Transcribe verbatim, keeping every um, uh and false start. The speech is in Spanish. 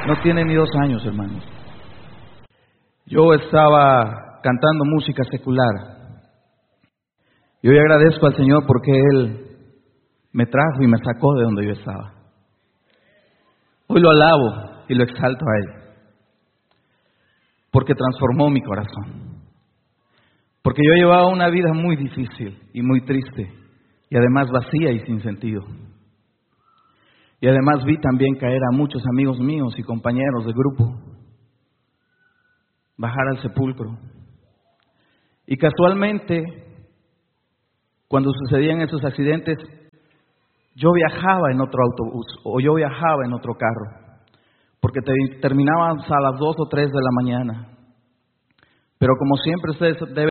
No tiene ni dos años, hermanos. Yo estaba cantando música secular. Y hoy agradezco al Señor porque Él me trajo y me sacó de donde yo estaba. Hoy lo alabo y lo exalto a Él. Porque transformó mi corazón. Porque yo llevaba una vida muy difícil y muy triste. Y además vacía y sin sentido. Y además vi también caer a muchos amigos míos y compañeros de grupo. Bajar al sepulcro. Y casualmente, cuando sucedían esos accidentes, yo viajaba en otro autobús o yo viajaba en otro carro. Porque te, terminábamos a las dos o tres de la mañana. Pero como siempre ustedes deben